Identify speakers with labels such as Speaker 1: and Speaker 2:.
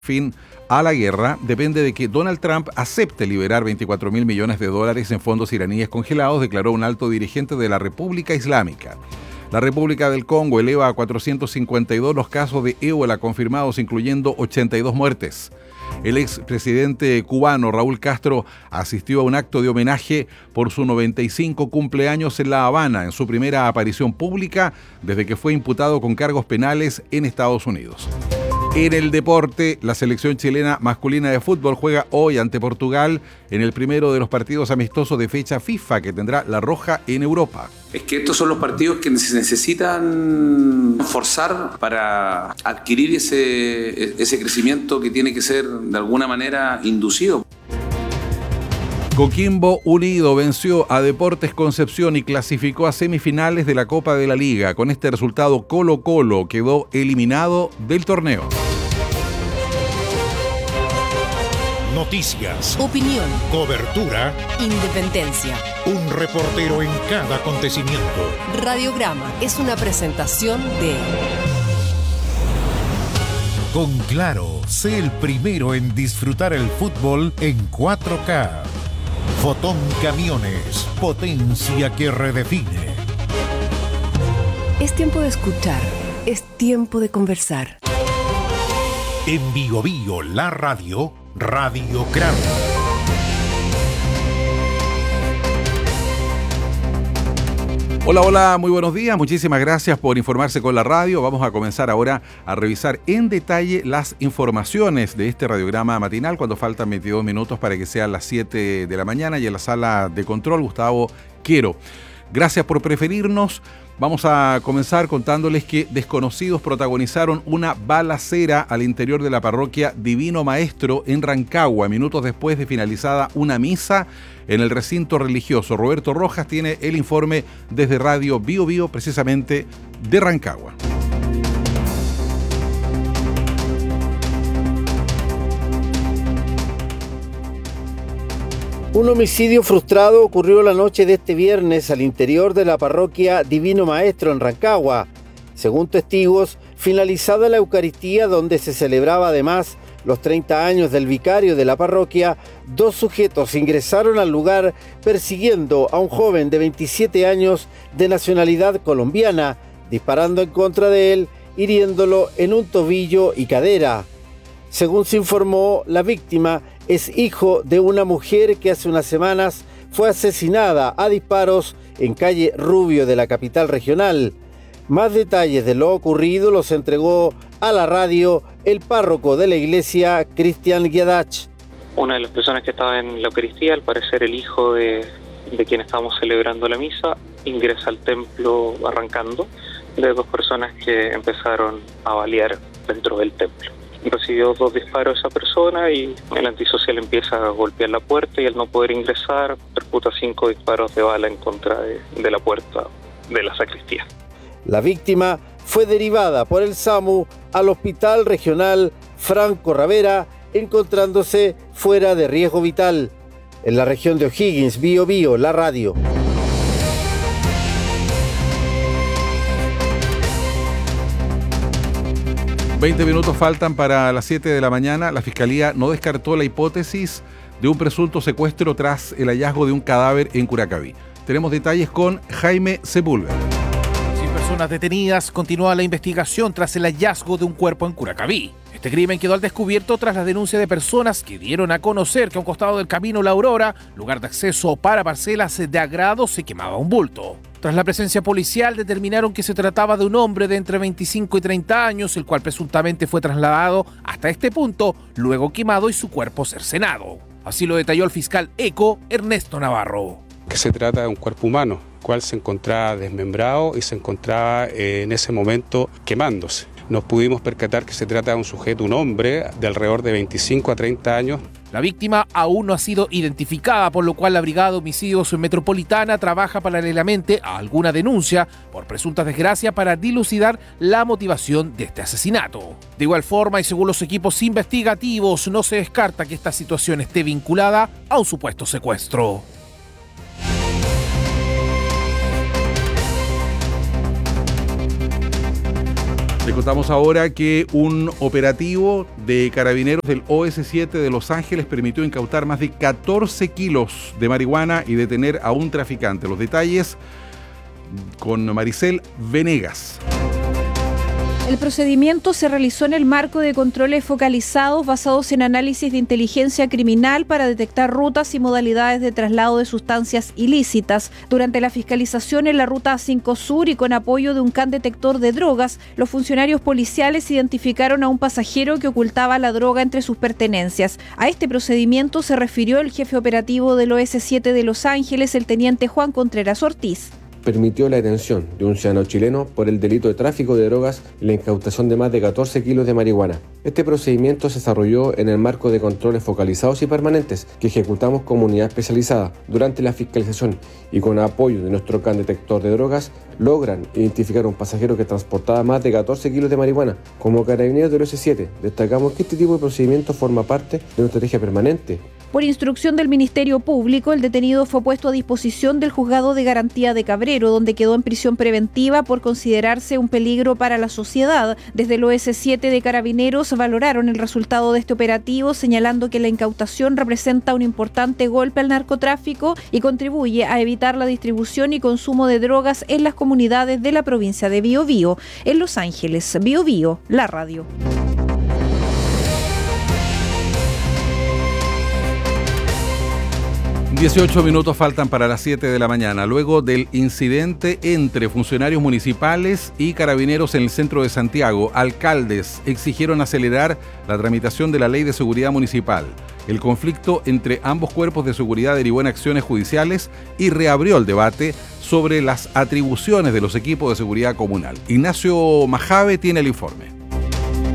Speaker 1: fin a la guerra depende de que Donald Trump acepte liberar 24.000 millones de dólares en fondos iraníes congelados, declaró un alto dirigente de la República Islámica. La República del Congo eleva a 452 los casos de ébola confirmados, incluyendo 82 muertes. El expresidente cubano Raúl Castro asistió a un acto de homenaje por su 95 cumpleaños en La Habana, en su primera aparición pública desde que fue imputado con cargos penales en Estados Unidos. En el deporte, la selección chilena masculina de fútbol juega hoy ante Portugal en el primero de los partidos amistosos de fecha FIFA que tendrá La Roja en Europa.
Speaker 2: Es que estos son los partidos que se necesitan forzar para adquirir ese crecimiento que tiene que ser de alguna manera inducido.
Speaker 1: Coquimbo Unido venció a Deportes Concepción y clasificó a semifinales de la Copa de la Liga. Con este resultado, Colo-Colo quedó eliminado del torneo.
Speaker 3: Noticias,
Speaker 4: opinión,
Speaker 3: cobertura,
Speaker 4: independencia.
Speaker 3: Un reportero en cada acontecimiento.
Speaker 4: Radiograma es una presentación de...
Speaker 3: Con Claro, sé el primero en disfrutar el fútbol en 4K. Fotón Camiones, potencia que redefine.
Speaker 4: Es tiempo de escuchar, es tiempo de conversar.
Speaker 3: En Bio Bio, la radio, Radiograma.
Speaker 1: Hola, muy buenos días. Muchísimas gracias por informarse con la radio. Vamos a comenzar ahora a revisar en detalle las informaciones de este radiograma matinal cuando faltan 22 minutos para que sean las 7 de la mañana y en la sala de control Gustavo Quero. Gracias por preferirnos. Vamos a comenzar contándoles que desconocidos protagonizaron una balacera al interior de la parroquia Divino Maestro en Rancagua, minutos después de finalizada una misa en el recinto religioso. Roberto Rojas tiene el informe desde Radio Bio Bio, precisamente de Rancagua.
Speaker 5: Un homicidio frustrado ocurrió la noche de este viernes al interior de la parroquia Divino Maestro en Rancagua. Según testigos, finalizada la Eucaristía donde se celebraba además los 30 años del vicario de la parroquia, dos sujetos ingresaron al lugar persiguiendo a un joven de 27 años de nacionalidad colombiana, disparando en contra de él, hiriéndolo en un tobillo y cadera. Según se informó, la víctima es hijo de una mujer que hace unas semanas fue asesinada a disparos en calle Rubio de la capital regional. Más detalles de lo ocurrido los entregó a la radio el párroco de la iglesia, Cristian Guiadach.
Speaker 6: Una de las personas que estaba en la Eucaristía, al parecer el hijo de quien estábamos celebrando la misa, ingresa al templo arrancando de dos personas que empezaron a balear dentro del templo. Recibió 2 disparos esa persona y el antisocial empieza a golpear la puerta y al no poder ingresar percuta 5 disparos de bala en contra de la puerta de la sacristía.
Speaker 5: La víctima fue derivada por el SAMU al Hospital Regional Franco Ravera, encontrándose fuera de riesgo vital. En la región de O'Higgins, Bio Bio, la radio.
Speaker 1: Veinte minutos faltan para las 7 de la mañana. La Fiscalía no descartó la hipótesis de un presunto secuestro tras el hallazgo de un cadáver en Curacaví. Tenemos detalles con Jaime Sepúlveda.
Speaker 7: Sin personas detenidas, continúa la investigación tras el hallazgo de un cuerpo en Curacaví. Este crimen quedó al descubierto tras la denuncia de personas que dieron a conocer que a un costado del camino La Aurora, lugar de acceso para parcelas de agrado, se quemaba un bulto. Tras la presencia policial, determinaron que se trataba de un hombre de entre 25 y 30 años, el cual presuntamente fue trasladado hasta este punto, luego quemado y su cuerpo cercenado. Así lo detalló el fiscal ECO, Ernesto Navarro.
Speaker 8: Que se trata de un cuerpo humano, el cual se encontraba desmembrado y se encontraba en ese momento quemándose. Nos pudimos percatar que se trata de un sujeto, un hombre de alrededor de 25 a 30 años.
Speaker 7: La víctima aún no ha sido identificada, por lo cual la Brigada de Homicidios Metropolitana trabaja paralelamente a alguna denuncia por presunta desgracia para dilucidar la motivación de este asesinato. De igual forma, y según los equipos investigativos, no se descarta que esta situación esté vinculada a un supuesto secuestro.
Speaker 1: Les contamos ahora que un operativo de carabineros del OS7 de Los Ángeles permitió incautar más de 14 kilos de marihuana y detener a un traficante. Los detalles con Maricel Venegas.
Speaker 9: El procedimiento se realizó en el marco de controles focalizados basados en análisis de inteligencia criminal para detectar rutas y modalidades de traslado de sustancias ilícitas. Durante la fiscalización en la ruta 5 Sur y con apoyo de un can detector de drogas, los funcionarios policiales identificaron a un pasajero que ocultaba la droga entre sus pertenencias. A este procedimiento se refirió el jefe operativo del OS7 de Los Ángeles, el teniente Juan Contreras Ortiz.
Speaker 10: Permitió la detención de un ciudadano chileno por el delito de tráfico de drogas y la incautación de más de 14 kilos de marihuana. Este procedimiento se desarrolló en el marco de controles focalizados y permanentes que ejecutamos como unidad especializada. Durante la fiscalización y con apoyo de nuestro can detector de drogas, logran identificar a un pasajero que transportaba más de 14 kilos de marihuana. Como carabineros del OS7, destacamos que este tipo de procedimiento forma parte de una estrategia permanente.
Speaker 9: Por instrucción del Ministerio Público, el detenido fue puesto a disposición del Juzgado de Garantía de Cabrero, donde quedó en prisión preventiva por considerarse un peligro para la sociedad. Desde el OS7 de Carabineros valoraron el resultado de este operativo, señalando que la incautación representa un importante golpe al narcotráfico y contribuye a evitar la distribución y consumo de drogas en las comunidades de la provincia de Biobío. En Los Ángeles, Biobío, la radio.
Speaker 1: 18 minutos faltan para las 7 de la mañana. Luego del incidente entre funcionarios municipales y carabineros en el centro de Santiago, alcaldes exigieron acelerar la tramitación de la Ley de Seguridad Municipal. El conflicto entre ambos cuerpos de seguridad derivó en acciones judiciales y reabrió el debate sobre las atribuciones de los equipos de seguridad comunal. Ignacio Majave tiene el informe.